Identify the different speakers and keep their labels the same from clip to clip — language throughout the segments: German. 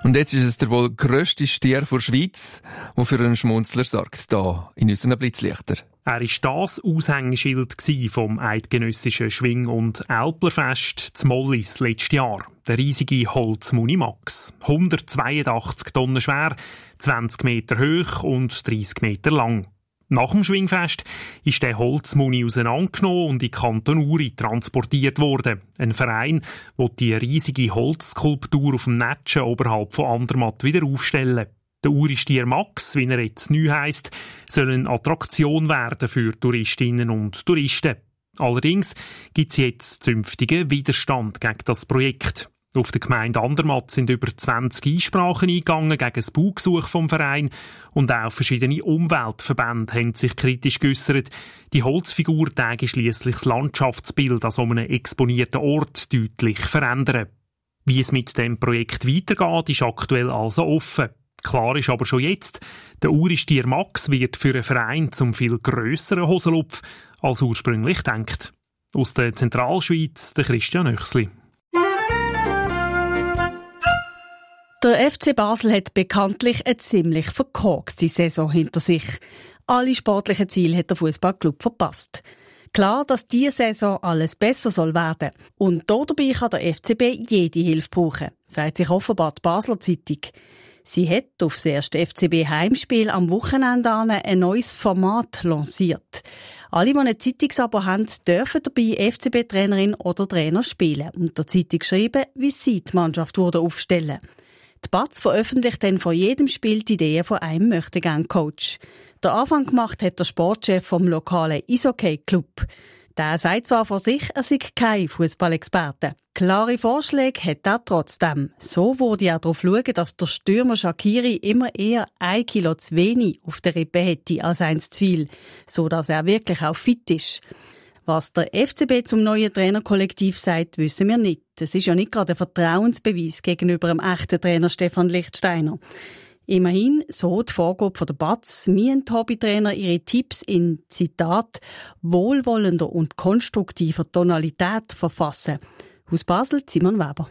Speaker 1: Und jetzt ist es der wohl grösste Stier der Schweiz, der für einen Schmunzler sorgt, hier in unseren Blitzlichter.
Speaker 2: Er war das Aushängeschild vom eidgenössischen Schwing- und Älplerfest zu Mollis letztes Jahr. Der riesige Holzmuni Max. 182 Tonnen schwer, 20 Meter hoch und 30 Meter lang. Nach dem Schwingfest ist der Holzmuni auseinandergenommen und in Kanton Uri transportiert worden. Ein Verein will die riesige Holzskulptur auf dem Netschen oberhalb von Andermatt wieder aufstellen. Der Uri-Stier Max, wie er jetzt neu heisst, soll eine Attraktion werden für Touristinnen und Touristen. Allerdings gibt es jetzt zünftigen Widerstand gegen das Projekt. Auf der Gemeinde Andermatt sind über 20 Einsprachen eingegangen gegen das Baugesuch vom Verein und auch verschiedene Umweltverbände haben sich kritisch geäussert. Die Holzfigur täge schliesslich das Landschaftsbild an so einem exponierten Ort deutlich verändern. Wie es mit dem Projekt weitergeht, ist aktuell also offen. Klar ist aber schon jetzt, der Uri-Stier Max wird für einen Verein zum viel grösseren Hosenlupf als ursprünglich gedacht. Aus der Zentralschweiz, der Christian Oechsli.
Speaker 3: Der FC Basel hat bekanntlich eine ziemlich verkorkste Saison hinter sich. Alle sportlichen Ziele hat der Fußballclub verpasst. Klar, dass diese Saison alles besser soll werden. Und dabei kann der FCB jede Hilfe brauchen, sagt sich offenbar die Basler Zeitung. Sie hat auf das erste FCB-Heimspiel am Wochenende ein neues Format lanciert. Alle, die ein Zeitungsabo haben, dürfen dabei FCB-Trainerin oder Trainer spielen und der Zeitung schreiben, wie sie die Mannschaft aufstellen. Die BAZ veröffentlicht dann vor jedem Spiel die Ideen von einem Möchtegern-Coach. Der Anfang gemacht hat der Sportchef vom lokalen Eishockey-Club. Der sagt zwar von sich, er sei kein Fußballexperte. Klare Vorschläge hat er trotzdem. So würde er darauf schauen, dass der Stürmer Shaqiri immer eher 1 Kilo zu wenig auf der Rippe hätte als eins zu viel, so dass er wirklich auch fit ist. Was der FCB zum neuen Trainerkollektiv sagt, wissen wir nicht. Es ist ja nicht gerade ein Vertrauensbeweis gegenüber dem echten Trainer Stefan Lichtsteiner. Immerhin, so die Vorgabe von der BAZ, müssen die Hobbytrainer ihre Tipps in, Zitat, wohlwollender und konstruktiver Tonalität verfassen. Aus Basel, Simon Weber.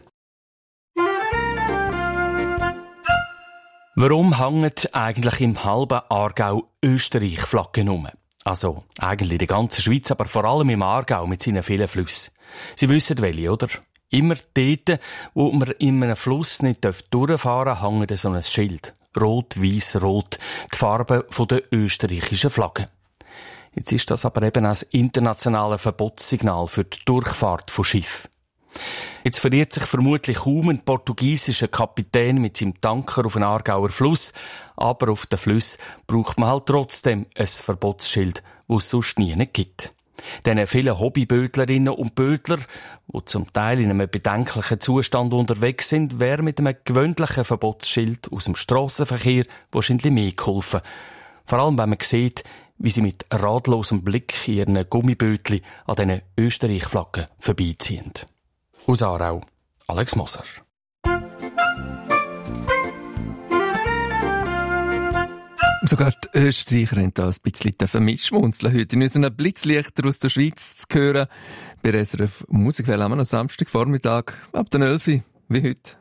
Speaker 4: Warum hängen eigentlich im halben Aargau Österreich-Flaggen rum? Also, eigentlich in der ganzen Schweiz, aber vor allem im Aargau mit seinen vielen Flüssen. Sie wissen welche, oder? Immer dort, wo man in einem Fluss nicht durchfahren darf, hängt so ein Schild. Rot, weiss, rot. Die Farbe der österreichischen Flagge. Jetzt ist das aber eben ein internationales Verbotssignal für die Durchfahrt von Schiffen. Jetzt verirrt sich vermutlich kaum ein portugiesischer Kapitän mit seinem Tanker auf einen Aargauer Fluss, aber auf den Fluss braucht man halt trotzdem ein Verbotsschild, das es sonst nie gibt. Denn vielen Hobbybödlerinnen und Bödler, die zum Teil in einem bedenklichen Zustand unterwegs sind, wäre mit einem gewöhnlichen Verbotsschild aus dem Strassenverkehr wahrscheinlich mehr geholfen. Vor allem, wenn man sieht, wie sie mit ratlosem Blick in ihren Gummibödli an diesen Österreich-Flaggen vorbeiziehen. Aus Aarau, Alex Moser.
Speaker 1: Sogar die Österreicher haben da ein bisschen mitschmunzeln heute. In unseren Blitzlichter aus der Schweiz zu hören. Bei SRF Musikwelle haben wir am Samstagvormittag ab der 11 Uhr, wie heute.